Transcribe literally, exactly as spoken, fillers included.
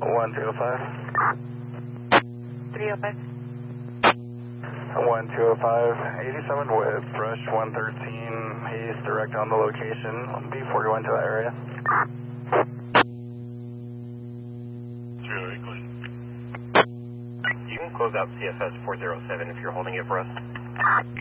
one two oh five. three oh five. one two oh five, eighty-seven with brush one thirteen, he's direct on the location, B forty-one to that area. You can close out C F S four oh seven if you're holding it for us.